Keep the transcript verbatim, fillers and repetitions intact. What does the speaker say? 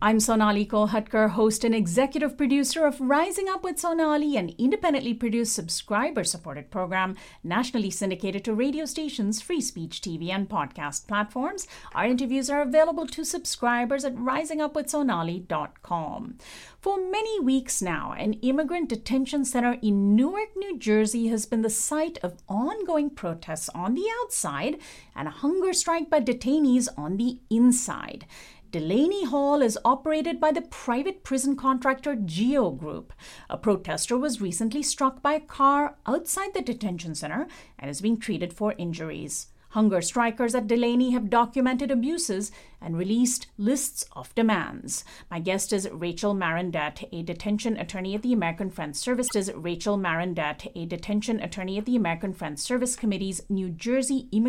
I'm Sonali Kolhatkar, host and executive producer of Rising Up with Sonali, an independently produced subscriber-supported program nationally syndicated to radio stations, free speech T V, and podcast platforms. Our interviews are available to subscribers at rising up with sonali dot com. For many weeks now, an immigrant detention center in Newark, New Jersey has been the site of ongoing protests on the outside and a hunger strike by detainees on the inside. Delaney Hall is operated by the private prison contractor Geo Group. A protester was recently struck by a car outside the detention center and is being treated for injuries. Hunger strikers at Delaney have documented abuses and released lists of demands. My guest is Rachel Marendet, a detention attorney at the American Friends Service. Is Rachel Marendet, a detention attorney at the American Friends Service Committee's New Jersey Immigrant